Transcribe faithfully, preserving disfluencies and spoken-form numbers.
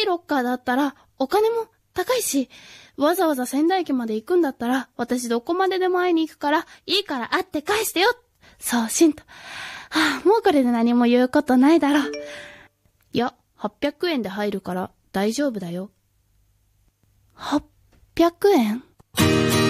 ロッカーだったらお金も高いし、わざわざ仙台駅まで行くんだったら私どこまででも会いに行くから、いいから会って返してよ。そうしんと。はあ、もうこれで何も言うことないだろ。いや、はっぴゃくえんで入るから大丈夫だよ。はっぴゃくえん？